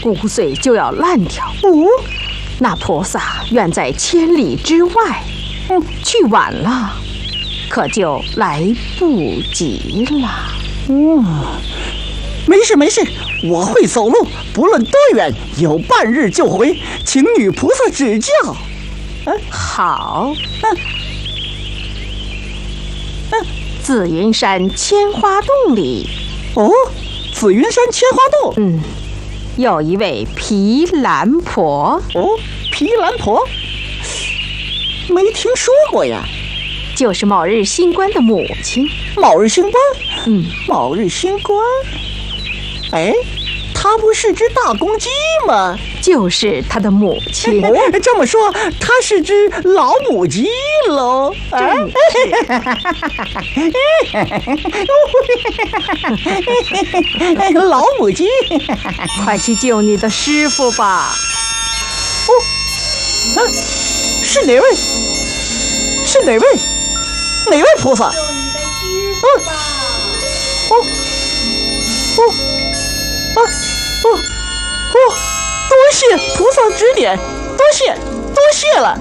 骨髓就要烂掉。那菩萨远在千里之外，去晚了，可就来不及了。 没事没事，我会走路，不论多远，有半日就回，请女菩萨指教。 好。紫云山千花洞里， 紫云山千花洞， 有一位毗蓝婆。 毗蓝婆，没听说过呀。 就是某日星官的母亲。 某日星官？某日星官。哎，她不是只大公鸡吗？ 就是她的母亲。 这么说，她是只老母鸡喽？老母鸡， 快去救你的师傅吧！ 是哪位？是哪位？哪位菩萨？ 救你的师傅吧！ 多谢菩萨指点，多谢了。